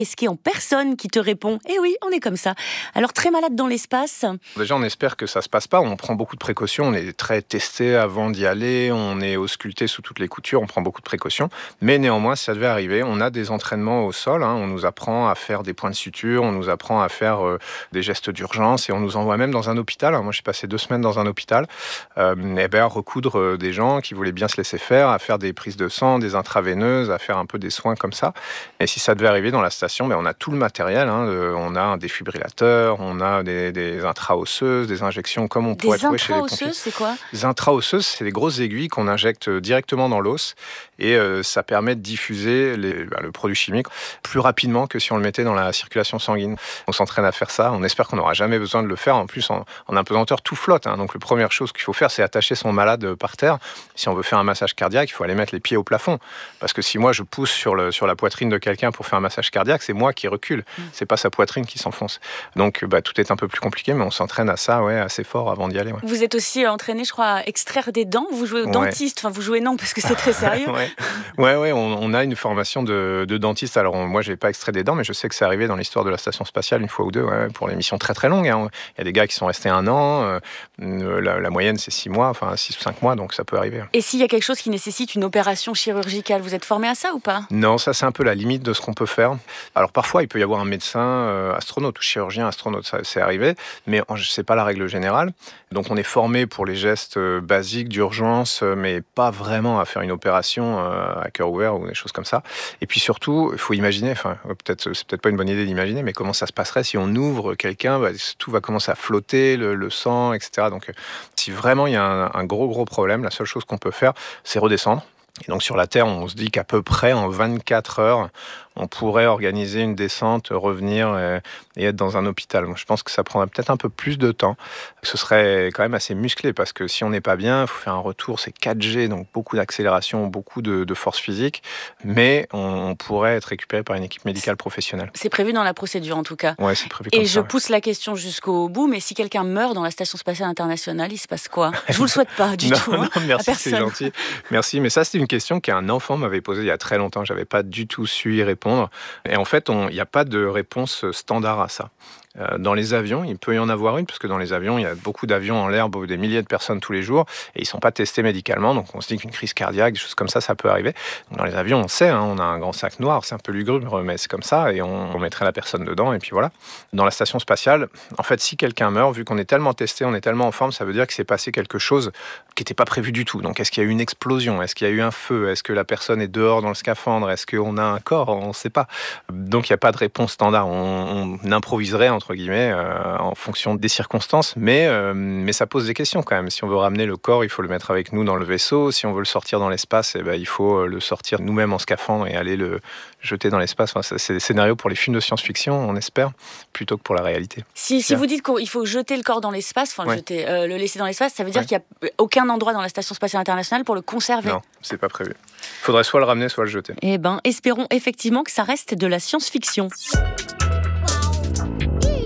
Est-ce qu'il y a en personne qui te répond « Eh oui, on est comme ça ». Alors, très malade dans l'espace. Déjà, on espère que ça ne se passe pas. On prend beaucoup de précautions. On est très testé avant d'y aller. On est ausculté sous toutes les coutures. On prend beaucoup de précautions. Mais néanmoins, si ça devait arriver, on a des entraînements au sol. On nous apprend à faire des points de suture. On nous apprend à faire des gestes d'urgence. Et on nous envoie même dans un hôpital. Moi, j'ai passé 2 semaines dans un hôpital. À recoudre des gens qui voulaient bien se laisser faire, à faire des prises de sang, des intraveineuses, à faire un peu des soins comme ça. Et si ça devait arriver dans la station, on a tout le matériel. On a un défibrillateur, on a des intra-osseuses, des injections comme on pourrait trouver chez les pompiers. Des intra-osseuses, c'est quoi ? Les intra-osseuses, c'est des grosses aiguilles qu'on injecte directement dans l'os et ça permet de diffuser le produit chimique plus rapidement que si on le mettait dans la circulation sanguine. On s'entraîne à faire ça. On espère qu'on n'aura jamais besoin de le faire. En plus, en apesanteur, tout flotte. Donc, la première chose qu'il faut faire, c'est attacher son malade par terre. Si on veut faire un massage cardiaque, il faut aller mettre les pieds au plafond. Parce que si moi, je pousse sur la poitrine de quelqu'un pour faire un massage cardiaque, c'est moi qui recule. C'est pas sa poitrine qui s'enfonce. Donc, tout est un peu plus compliqué, mais on s'entraîne à ça assez fort avant d'y aller. Ouais. Vous êtes aussi entraîné, je crois, à extraire des dents. Vous jouez au dentiste. Enfin, vous jouez non, parce que c'est très sérieux. On a une formation de dentiste. Alors, moi, j'ai pas extrait des dents, mais je sais que c'est arrivé dans l'histoire de la station spatiale une fois ou deux, pour les missions très très longues. Il y a des gars qui sont restés 1 an. La moyenne, c'est 6 mois, 6 ou 5 mois, donc ça peut arriver. Et s'il y a quelque chose qui nécessite une opération chirurgicale, vous êtes formé à ça ou pas ? Non, ça, c'est un peu la limite de ce qu'on peut faire. Alors, parfois, il peut y avoir un médecin astronaute ou chirurgien astronaute, ça c'est arrivé, mais c'est pas la règle générale. Donc, on est formé pour les gestes basiques d'urgence, mais pas vraiment à faire une opération à cœur ouvert ou des choses comme ça. Et puis surtout, il faut imaginer, c'est peut-être pas une bonne idée d'imaginer, mais comment ça se passerait si on ouvre quelqu'un, tout va commencer à flotter, le sang, etc. Donc, si vraiment il y a un gros problème, la seule chose qu'on peut faire, c'est redescendre. Et donc sur la Terre, on se dit qu'à peu près en 24 heures, on pourrait organiser une descente, revenir et être dans un hôpital. Moi, je pense que ça prendrait peut-être un peu plus de temps. Ce serait quand même assez musclé parce que si on n'est pas bien, il faut faire un retour, c'est 4G, donc beaucoup d'accélération, beaucoup de force physique, mais on pourrait être récupéré par une équipe médicale professionnelle. C'est prévu dans la procédure en tout cas. Ouais, c'est prévu comme ça. Et je pousse la question jusqu'au bout, mais si quelqu'un meurt dans la Station Spatiale Internationale, il se passe quoi ? Je vous le souhaite pas du tout. Non, merci, c'est gentil. Merci, mais ça, c'est une question qu'un enfant m'avait posée il y a très longtemps. J'avais pas du tout su y répondre. Et en fait, il n'y a pas de réponse standard à ça. Dans les avions, il peut y en avoir une, parce que dans les avions, il y a beaucoup d'avions en l'air, des milliers de personnes tous les jours, et ils ne sont pas testés médicalement, donc on se dit qu'une crise cardiaque, des choses comme ça peut arriver. Donc dans les avions, on sait, on a un grand sac noir, c'est un peu lugubre, mais c'est comme ça, et on mettrait la personne dedans, et puis voilà. Dans la station spatiale, en fait, si quelqu'un meurt, vu qu'on est tellement testé, on est tellement en forme, ça veut dire qu'il s'est passé quelque chose qui n'était pas prévu du tout. Donc est-ce qu'il y a eu une explosion ? Est-ce qu'il y a eu un feu ? Est-ce que la personne est dehors dans le scaphandre ? Est-ce qu'on a un corps ? On ne sait pas. Donc il n'y a pas de réponse standard. On improviserait, entre guillemets, en fonction des circonstances, mais ça pose des questions quand même. Si on veut ramener le corps, il faut le mettre avec nous dans le vaisseau. Si on veut le sortir dans l'espace, il faut le sortir nous-mêmes en scaphandre et aller le jeter dans l'espace. C'est des scénarios pour les films de science-fiction, on espère, plutôt que pour la réalité. Si vous dites qu'il faut jeter le corps dans l'espace, le laisser dans l'espace, ça veut dire qu'il n'y a aucun endroit dans la Station Spatiale Internationale pour le conserver ? Non, c'est pas prévu. Il faudrait soit le ramener, soit le jeter. Eh bien, espérons effectivement que ça reste de la science-fiction.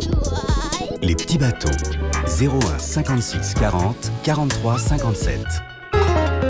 Les petits bateaux. 01 56 40 43 57.